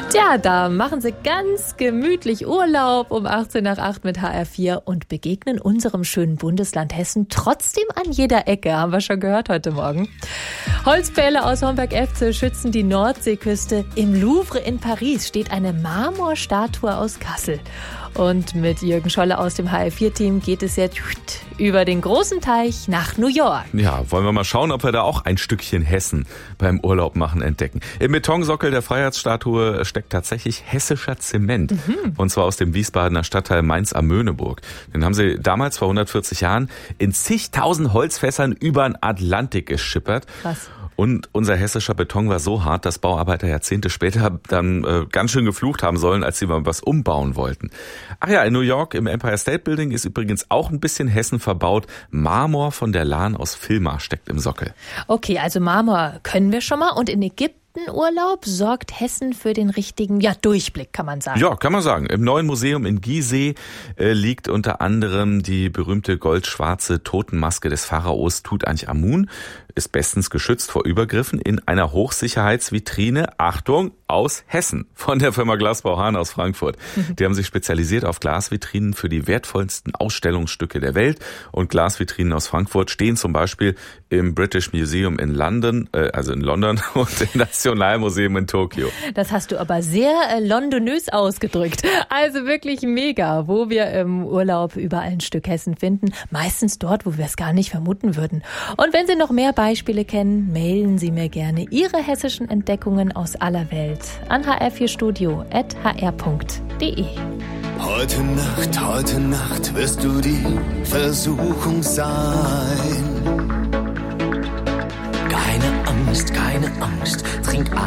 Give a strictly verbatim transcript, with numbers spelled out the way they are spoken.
Tja, da machen Sie ganz gemütlich Urlaub um achtzehn nach acht mit H R vier und begegnen unserem schönen Bundesland Hessen trotzdem an jeder Ecke, haben wir schon gehört heute Morgen. Holzpfähle aus Homberg-Efze schützen die Nordseeküste. Im Louvre in Paris steht eine Marmorstatue aus Kassel. Und mit Jürgen Scholle aus dem H R vier Team geht es jetzt über den großen Teich nach New York. Ja, wollen wir mal schauen, ob wir da auch ein Stückchen Hessen beim Urlaub machen entdecken. Im Betonsockel der Freiheitsstatue steckt tatsächlich hessischer Zement. Mhm. Und zwar aus dem Wiesbadener Stadtteil Mainz am Möhneburg. Den haben sie damals vor hundertvierzig Jahren in zigtausend Holzfässern über den Atlantik geschippert. Krass. Und unser hessischer Beton war so hart, dass Bauarbeiter Jahrzehnte später dann äh, ganz schön geflucht haben sollen, als sie mal was umbauen wollten. Ach ja, in New York im Empire State Building ist übrigens auch ein bisschen Hessen verbaut. Marmor von der Lahn aus Vilma steckt im Sockel. Okay, also Marmor können wir schon mal. Und in Ägypten Urlaub sorgt Hessen für den richtigen ja, Durchblick, kann man sagen. Ja, kann man sagen. Im neuen Museum in Gizeh äh, liegt unter anderem die berühmte goldschwarze Totenmaske des Pharaos Tutanchamun. Ist bestens geschützt vor Übergriffen in einer Hochsicherheitsvitrine, Achtung, aus Hessen, von der Firma Glasbau Hahn aus Frankfurt. Die haben sich spezialisiert auf Glasvitrinen für die wertvollsten Ausstellungsstücke der Welt. Und Glasvitrinen aus Frankfurt stehen zum Beispiel im British Museum in London, äh, also in London, und im Nationalmuseum in Tokio. Das hast du aber sehr äh, londonös ausgedrückt. Also wirklich mega, wo wir im Urlaub überall ein Stück Hessen finden. Meistens dort, wo wir es gar nicht vermuten würden. Und wenn Sie noch mehr Beispiele kennen, mailen Sie mir gerne Ihre hessischen Entdeckungen aus aller Welt an h r vier studio at h r punkt d e. Heute Nacht, heute Nacht wirst du die Versuchung sein. Keine Angst, keine Angst, trink